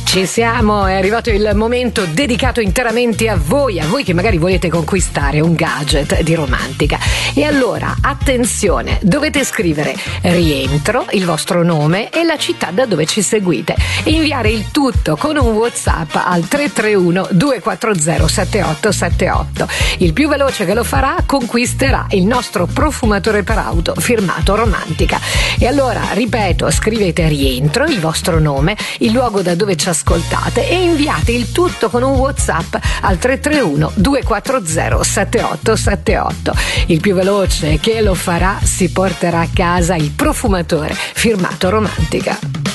Ci siamo, è arrivato il momento dedicato interamente a voi che magari volete conquistare un gadget di Romantica. E allora, attenzione, dovete scrivere rientro, il vostro nome e la città da dove ci seguite e inviare il tutto con un WhatsApp al 331 240 7878. Il più veloce che lo farà conquisterà il nostro profumatore per auto firmato Romantica. E allora, ripeto, scrivete rientro, il vostro nome, il luogo da dove ci ascoltate e inviate il tutto con un WhatsApp al 331 240 7878. Il più veloce che lo farà si porterà a casa il profumatore firmato Romantica.